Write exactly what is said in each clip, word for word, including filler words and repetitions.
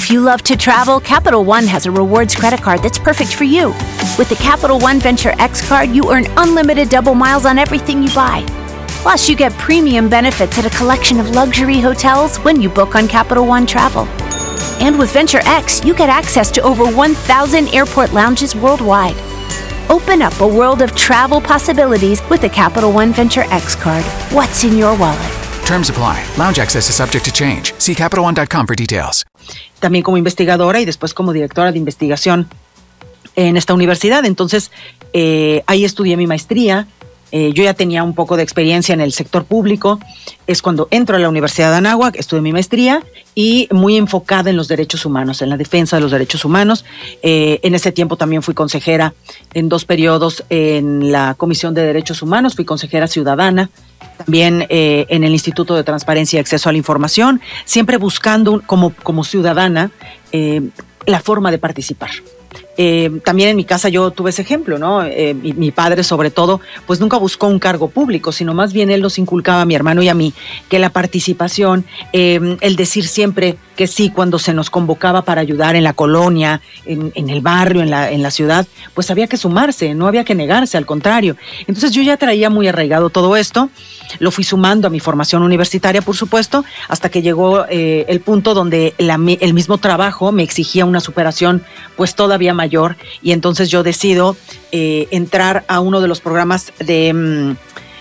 If you love to travel, Capital One has a rewards credit card that's perfect for you. With the Capital One Venture X card, you earn unlimited double miles on everything you buy. Plus, you get premium benefits at a collection of luxury hotels when you book on Capital One Travel. And with Venture X, you get access to over one thousand airport lounges worldwide. Open up a world of travel possibilities with the Capital One Venture X card. What's in your wallet? Terms apply. Lounge access is subject to change. See Capital One dot com for details. También como investigadora y después como directora de investigación en esta universidad. Entonces, eh, ahí estudié mi maestría. Eh, yo ya tenía un poco de experiencia en el sector público. Es cuando entro a la Universidad de Anáhuac, estudié mi maestría y muy enfocada en los derechos humanos, en la defensa de los derechos humanos. Eh, en ese tiempo también fui consejera en dos periodos en la Comisión de Derechos Humanos, fui consejera ciudadana. También eh, en el Instituto de Transparencia y Acceso a la Información, siempre buscando como, como ciudadana eh, la forma de participar. Eh, también en mi casa yo tuve ese ejemplo, ¿no? Eh, mi, mi padre, sobre todo, pues nunca buscó un cargo público, sino más bien él nos inculcaba a mi hermano y a mí que la participación, eh, el decir siempre que sí cuando se nos convocaba para ayudar en la colonia, en, en el barrio, en la, en la ciudad, pues había que sumarse, no había que negarse, al contrario. Entonces yo ya traía muy arraigado todo esto, lo fui sumando a mi formación universitaria, por supuesto, hasta que llegó eh, el punto donde la, el mismo trabajo me exigía una superación pues todavía mayor, y entonces yo decido eh, entrar a uno de los programas de,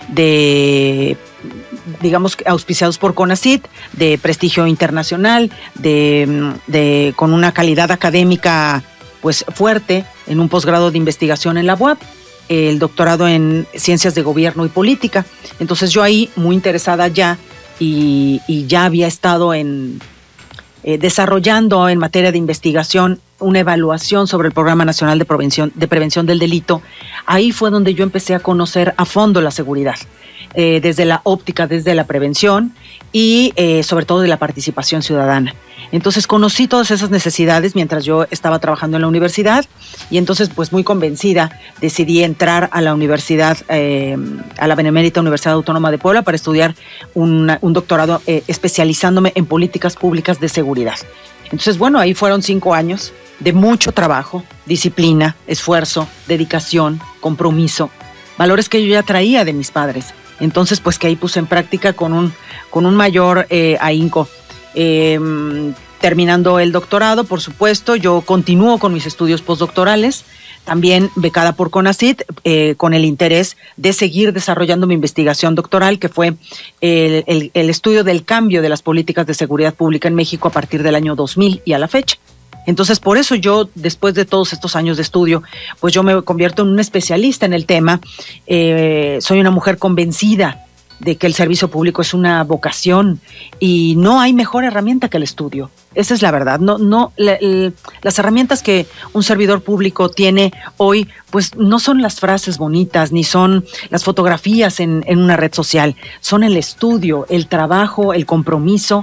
de digamos, auspiciados por CONACYT, de prestigio internacional, de, de con una calidad académica pues fuerte, en un posgrado de investigación en la U A P, el doctorado en Ciencias de Gobierno y Política. Entonces yo ahí, muy interesada ya, y, y ya había estado en eh, desarrollando en materia de investigación una evaluación sobre el Programa Nacional de Prevención, de Prevención del Delito. Ahí fue donde yo empecé a conocer a fondo la seguridad, eh, desde la óptica, desde la prevención y eh, sobre todo de la participación ciudadana. Entonces conocí todas esas necesidades mientras yo estaba trabajando en la universidad, y entonces pues muy convencida decidí entrar a la universidad, eh, a la Benemérita Universidad Autónoma de Puebla, para estudiar una, un doctorado eh, especializándome en políticas públicas de seguridad. Entonces bueno, ahí fueron cinco años de mucho trabajo, disciplina, esfuerzo, dedicación, compromiso, valores que yo ya traía de mis padres. Entonces pues que ahí puse en práctica con un, con un mayor eh, ahínco. Eh, terminando el doctorado, por supuesto, yo continúo con mis estudios postdoctorales, también becada por CONACYT, eh, con el interés de seguir desarrollando mi investigación doctoral, que fue el, el, el estudio del cambio de las políticas de seguridad pública en México a partir del año dos mil y a la fecha. Entonces, por eso yo, después de todos estos años de estudio, pues yo me convierto en un especialista en el tema. Eh, soy una mujer convencida de que el servicio público es una vocación y no hay mejor herramienta que el estudio. Esa es la verdad. No, no, la, la, las herramientas que un servidor público tiene hoy, pues no son las frases bonitas, ni son las fotografías en, en una red social. Son el estudio, el trabajo, el compromiso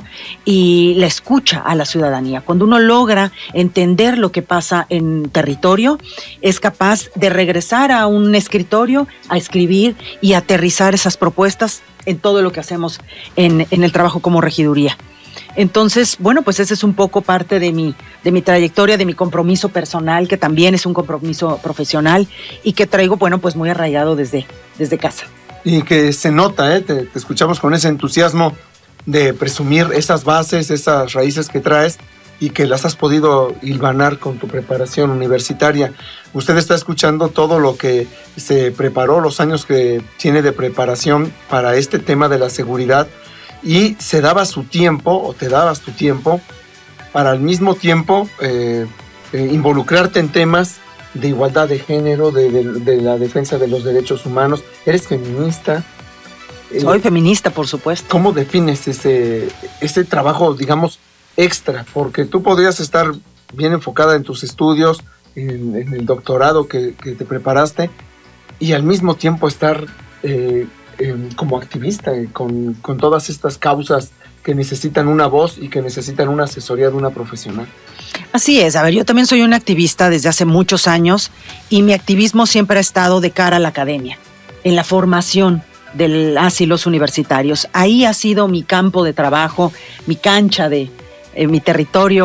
y la escucha a la ciudadanía. Cuando uno logra entender lo que pasa en territorio, es capaz de regresar a un escritorio, a escribir y aterrizar esas propuestas en todo lo que hacemos en, en el trabajo como regiduría. Entonces, bueno, pues ese es un poco parte de mi, de mi trayectoria, de mi compromiso personal, que también es un compromiso profesional y que traigo, bueno, pues muy arraigado desde, desde casa. Y que se nota, ¿eh? Te, te escuchamos con ese entusiasmo de presumir esas bases, esas raíces que traes y que las has podido hilvanar con tu preparación universitaria. Usted está escuchando todo lo que se preparó, los años que tiene de preparación para este tema de la seguridad, y se daba su tiempo, o te dabas tu tiempo, para al mismo tiempo eh, eh, involucrarte en temas de igualdad de género, de, de, de la defensa de los derechos humanos. Eres feminista. Soy eh, feminista, por supuesto. ¿Cómo defines ese, ese trabajo, digamos, extra? Porque tú podrías estar bien enfocada en tus estudios, en, en el doctorado que, que te preparaste, y al mismo tiempo estar eh, eh, como activista eh, con, con todas estas causas que necesitan una voz y que necesitan una asesoría de una profesional. Así es, a ver, yo también soy una activista desde hace muchos años, y mi activismo siempre ha estado de cara a la academia, en la formación de las y los universitarios. Ahí ha sido mi campo de trabajo, mi cancha de eh, mi territorio